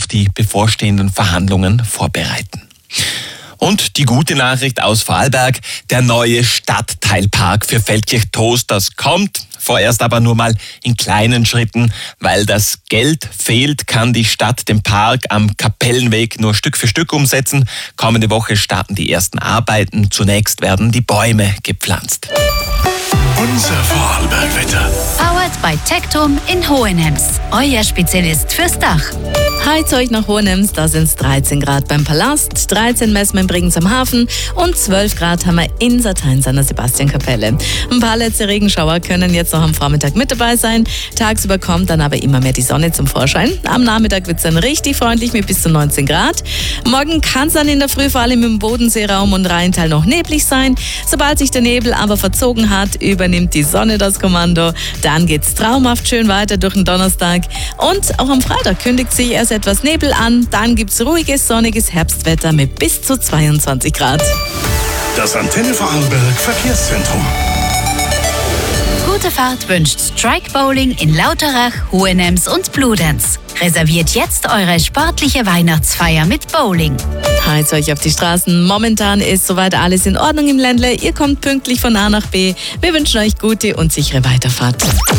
auf die bevorstehenden Verhandlungen vorbereiten. Und die gute Nachricht aus Vorarlberg, der neue Stadtteilpark für Feldkirch-Toos, das kommt. Vorerst aber nur mal in kleinen Schritten. Weil das Geld fehlt, kann die Stadt den Park am Kapellenweg nur Stück für Stück umsetzen. Kommende Woche starten die ersten Arbeiten. Zunächst werden die Bäume gepflanzt. Unser Vorarlbergwetter. Powered by Tectum in Hohenems. Euer Spezialist fürs Dach. Heute euch nach Hohenems, da sind es 13 Grad beim Palast, 13 messen wir in Bregenz am Hafen und 12 Grad haben wir in Sarteins an der Sebastiankapelle. Ein paar letzte Regenschauer können jetzt noch am Vormittag mit dabei sein. Tagsüber kommt dann aber immer mehr die Sonne zum Vorschein. Am Nachmittag wird es dann richtig freundlich mit bis zu 19 Grad. Morgen kann es dann in der Früh vor allem im Bodenseeraum und Rheintal noch neblig sein. Sobald sich der Nebel aber verzogen hat, übernimmt die Sonne das Kommando. Dann geht's traumhaft schön weiter durch den Donnerstag. Und auch am Freitag kündigt sich erst etwas Nebel an. Dann gibt's ruhiges, sonniges Herbstwetter mit bis zu 22 Grad. Das Antenne Vorarlberg Verkehrszentrum. Gute Fahrt wünscht Strike Bowling in Lauterach, Hohenems und Bludenz. Reserviert jetzt eure sportliche Weihnachtsfeier mit Bowling. Heizt euch auf die Straßen. Momentan ist soweit alles in Ordnung im Ländle. Ihr kommt pünktlich von A nach B. Wir wünschen euch gute und sichere Weiterfahrt.